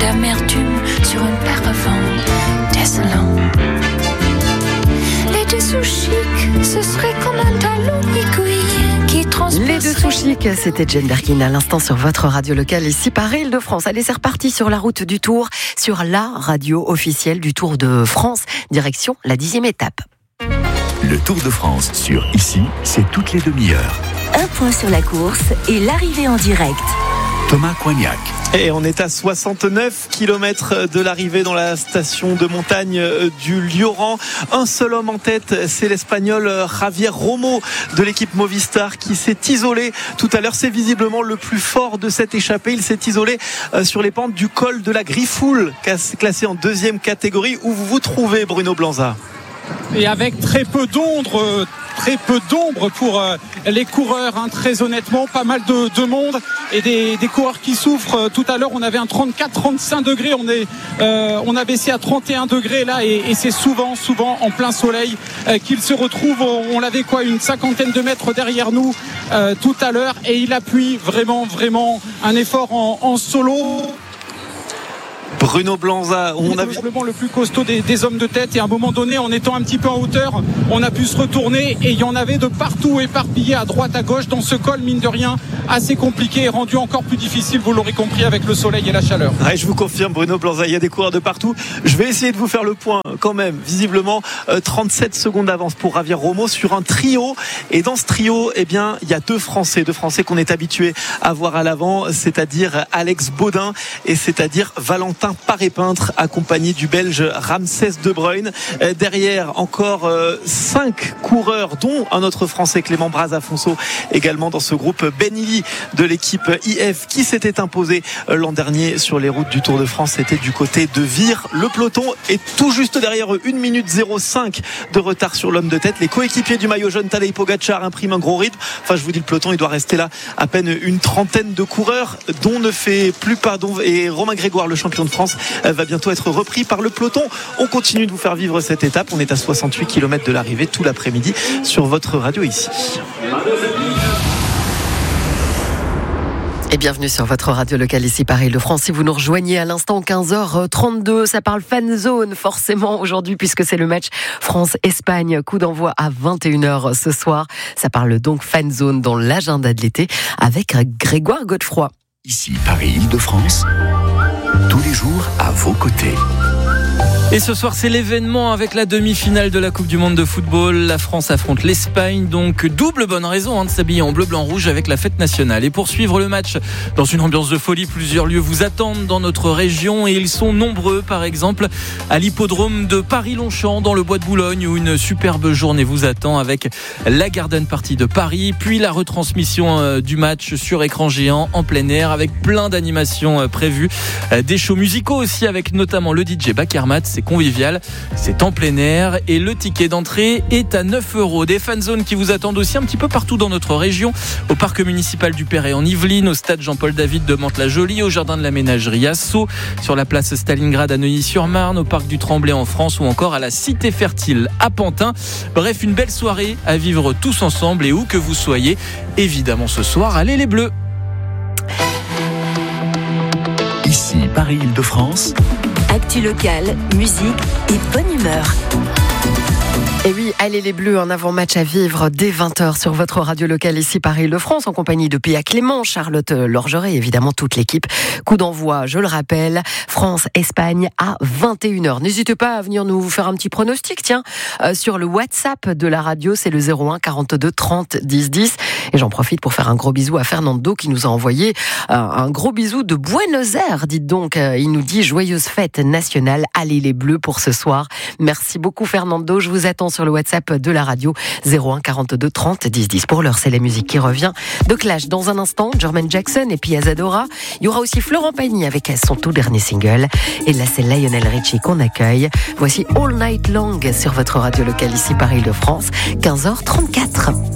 d'amertume sur un paravent désolant. Les dessous chics, ce serait comme un talon aiguille qui transpercerait. Les dessous chics, c'était Jane Birkin à l'instant sur votre radio locale ici par Île-de-France. Allez, c'est reparti sur la route du Tour, sur la radio officielle du Tour de France, direction la 10e étape. Le Tour de France sur Ici, c'est toutes les demi-heures. Un point sur la course et l'arrivée en direct. Thomas Coignac. Et on est à 69 km de l'arrivée dans la station de montagne du Lioran. Un seul homme en tête, c'est l'Espagnol Javier Romo de l'équipe Movistar qui s'est isolé tout à l'heure. C'est visiblement le plus fort de cette échappée. Il s'est isolé sur les pentes du col de la Griffoul, classé en 2e catégorie. Où vous vous trouvez, Bruno Blanza? Et avec très peu d'ombre pour les coureurs, très honnêtement, pas mal de monde et des coureurs qui souffrent. Tout à l'heure on avait un 34-35 degrés, on a baissé à 31 degrés là et c'est souvent en plein soleil qu'ils se retrouvent. On l'avait une cinquantaine de mètres derrière nous tout à l'heure et il appuie vraiment un effort en solo. Bruno Blanza, on a probablement le plus costaud des hommes de tête et à un moment donné en étant un petit peu en hauteur on a pu se retourner et il y en avait de partout éparpillés à droite à gauche dans ce col mine de rien assez compliqué et rendu encore plus difficile, vous l'aurez compris, avec le soleil et la chaleur. Ouais, je vous confirme Bruno Blanza, il y a des coureurs de partout. Je vais essayer de vous faire le point quand même. Visiblement 37 secondes d'avance pour Javier Romo sur un trio et dans ce trio il y a deux Français qu'on est habitué à voir à l'avant, c'est-à-dire Alex Baudin et c'est-à-dire Valentin Paré-Peintre accompagné du Belge Ramsès De Bruyne. Derrière encore 5 coureurs dont un autre Français Clément Brazafonso également dans ce groupe. Benili de l'équipe IF qui s'était imposé l'an dernier sur les routes du Tour de France, c'était du côté de Vire. Le peloton est tout juste derrière eux, 1 minute 05 de retard sur l'homme de tête. Les coéquipiers du maillot jaune Tadej Pogačar impriment un gros rythme. Enfin je vous dis, le peloton il doit rester là à peine une trentaine de coureurs dont ne fait plus pas et Romain Grégoire, le champion de France, va bientôt être repris par le peloton. On continue de vous faire vivre cette étape. On est à 68 km de l'arrivée tout l'après-midi sur votre radio ici. Et bienvenue sur votre radio locale ici par Île-de-France. Si vous nous rejoignez à l'instant 15h32, ça parle fan zone forcément aujourd'hui puisque c'est le match France-Espagne. Coup d'envoi à 21h ce soir. Ça parle donc fan zone dans l'agenda de l'été avec Grégoire Godefroy. Ici Paris-Île-de-France, tous les jours à vos côtés. Et ce soir, c'est l'événement avec la demi-finale de la Coupe du Monde de football. La France affronte l'Espagne, donc double bonne raison de s'habiller en bleu, blanc, rouge avec la fête nationale. Et pour suivre le match dans une ambiance de folie, plusieurs lieux vous attendent dans notre région et ils sont nombreux. Par exemple, à l'hippodrome de Paris-Longchamp, dans le bois de Boulogne, où une superbe journée vous attend avec la Garden Party de Paris, puis la retransmission du match sur écran géant en plein air avec plein d'animations prévues. Des shows musicaux aussi avec notamment le DJ Bakermat. C'est convivial, c'est en plein air et le ticket d'entrée est à 9 €. Des fanzones qui vous attendent aussi un petit peu partout dans notre région, au parc municipal du Perret en Yvelines, au stade Jean-Paul David de Mantes-la-Jolie, au jardin de la ménagerie à Sceaux, sur la place Stalingrad à Neuilly-sur-Marne, au parc du Tremblay en France ou encore à la Cité Fertile à Pantin. Bref, une belle soirée à vivre tous ensemble et où que vous soyez. Évidemment ce soir, allez les Bleus. Ici Paris-Île-de-France. Actu locale, musique et bonne humeur. Et oui, allez les Bleus, un avant-match à vivre dès 20h sur votre radio locale ici par Île-de-France en compagnie de Pia Clément, Charlotte Lorgeret et évidemment toute l'équipe. Coup d'envoi, je le rappelle, France-Espagne à 21h. N'hésitez pas à venir nous faire un petit pronostic, sur le WhatsApp de la radio, c'est le 01 42 30 10 10. Et j'en profite pour faire un gros bisou à Fernando qui nous a envoyé un gros bisou de Buenos Aires, dites donc. Il nous dit joyeuse fête nationale, allez les Bleus pour ce soir. Merci beaucoup Fernando, je vous attends sur le WhatsApp de la radio 01 42 30 10 10. Pour l'heure, c'est la musique qui revient de Clash. Dans un instant, Jermaine Jackson et puis Azadora. Il y aura aussi Florent Pagny avec son tout dernier single. Et là, c'est Lionel Richie qu'on accueille. Voici All Night Long sur votre radio locale ici par Île-de-France, 15h34.